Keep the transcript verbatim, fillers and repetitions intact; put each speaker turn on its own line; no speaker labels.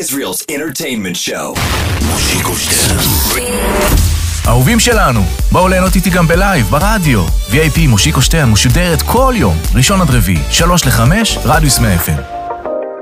Israel's entertainment show. מושיקו שטרן.
אהובים שלנו, בואו ליהנות איתי גם בלייב, ברדיו. וי איי פי מושיקו שטרן משודרת כל יום, ראשון עד רביעי, שלוש לחמש, רדיוס מאה אף אם.